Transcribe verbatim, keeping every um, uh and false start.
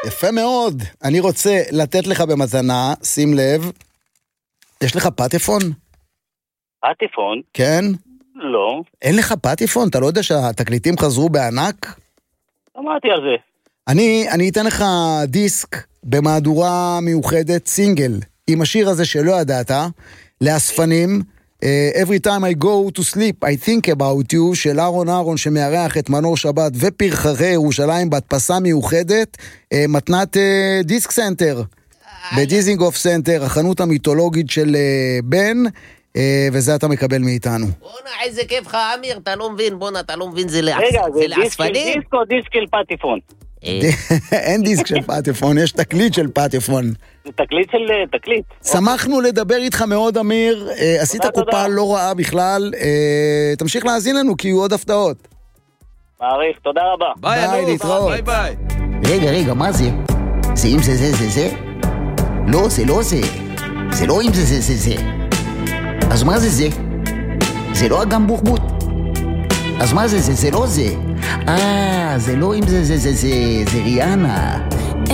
יפה מאוד. אני רוצה לתת לך במתנה, שים לב, יש לך פטפון? פטפון? כן? לא. אין לך פטפון? אתה לא יודע שהתקליטים חזרו בענק? אמרתי על זה. אני, אני אתן לך דיסק במהדורה מיוחדת, סינגל, עם השיר הזה שלא ידעת, לאספנים, uh, Every time I go to sleep, I think about you, של אהרון אהרון שמארח את מנור שבת ופרחרי ירושלים בהדפסה מיוחדת, uh, מתנת uh, דיסק סנטר, בדיזינגוף סנטר, החנות המיתולוגית של uh, בן, uh, וזה אתה מקבל מאיתנו. בונה, איזה כיף לך, אמיר, אתה לא מבין, בונה, אתה לא מבין, זה רגע, זה דיסק של לאספנים? דיסק או דיסק של פטיפון? אין דיסק של פטפון, יש תקליט של פטפון. זה תקליט של תקליט. שמחנו לדבר איתך מאוד, אמיר, עשית קופה לא רעה בכלל, תמשיך להאזין לנו כי יהיו עוד הפתעות. מעריך, תודה רבה. ביי, להתראות. ביי ביי. רגע, רגע, מה זה? זה אם זה זה זה זה? לא, זה לא זה. זה לא אם זה זה זה זה. אז מה זה זה? זה לא אגם בוחבוט. אז מה זה זה? זה לא זה. אה, זה לא אם זה זה זה זה. זה ריאנה.